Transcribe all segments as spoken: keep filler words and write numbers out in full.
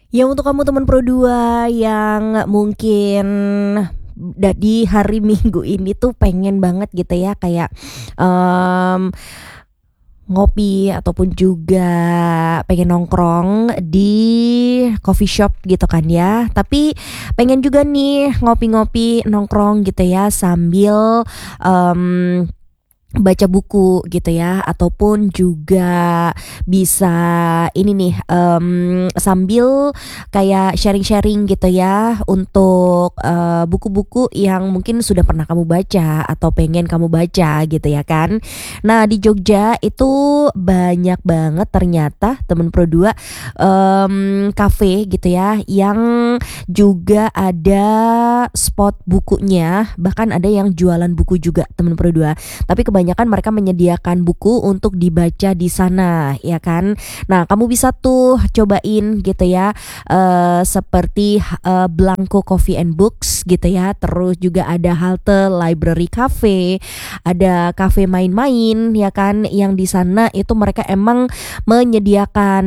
Ya untuk kamu teman Pro dua yang mungkin da di hari Minggu ini tuh pengen banget gitu ya kayak, mmm, ngopi ataupun juga pengen nongkrong di coffee shop gitu kan ya. Tapi pengen juga nih ngopi-ngopi, nongkrong gitu ya sambil, mmm, baca buku gitu ya, ataupun juga bisa ini nih, mmm, sambil kayak sharing-sharing gitu ya untuk, eee, buku-buku yang mungkin sudah pernah kamu baca atau pengen kamu baca gitu ya kan. Nah di Jogja itu banyak banget ternyata temen Pro dua, mmm, cafe gitu ya yang juga ada spot bukunya, bahkan ada yang jualan buku juga temen Pro dua. Tapi kebanyakan mereka menyediakan buku untuk dibaca di sana ya kan. Nah kamu bisa tuh cobain gitu ya, eee, seperti, eee, Blanko Coffee and Books gitu ya, terus juga ada Halte Library Cafe, ada cafe main-main ya kan, yang di sana itu mereka emang menyediakan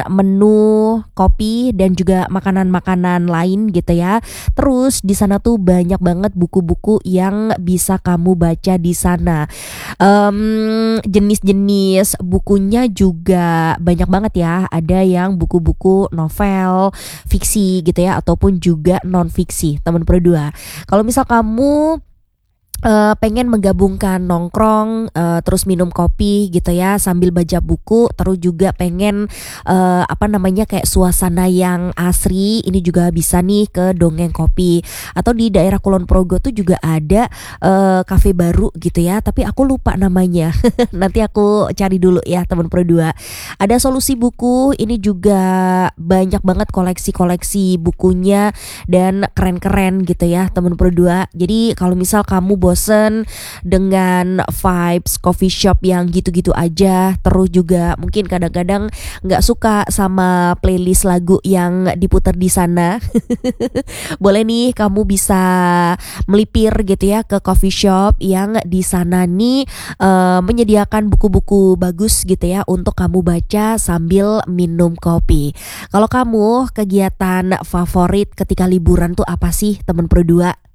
menu kopi dan juga makanan-makanan lain gitu ya. Terus di sana tuh banyak banget buku-buku yang bisa kamu baca di sana. Mmm, jenis-jenis bukunya juga banyak banget ya, ada yang buku-buku novel, fiksi gitu ya, ataupun juga non-fiksi temen Pro dua. Kalau misal kamu, eee, pengen menggabungkan nongkrong, eee, terus minum kopi gitu ya sambil baca buku, terus juga pengen, eee, apa namanya, kayak suasana yang asri, ini juga bisa nih ke Dongeng Kopi. Atau di daerah Kulon Progo tuh juga ada, eee, cafe baru gitu ya, tapi aku lupa namanya. Nanti aku cari dulu ya temen Pro dua. Ada Solusi Buku, ini juga banyak banget koleksi-koleksi bukunya dan keren-keren gitu ya temen Pro dua. Jadi kalau misal kamu bosen dengan vibes coffee shop yang gitu-gitu aja, terus juga mungkin kadang-kadang nggak suka sama playlist lagu yang diputar di sana, boleh nih kamu bisa melipir gitu ya ke coffee shop yang di sana nih, eee, menyediakan buku-buku bagus gitu ya untuk kamu baca sambil minum kopi. Kalau kamu kegiatan favorit ketika liburan tuh apa sih temen Pro dua?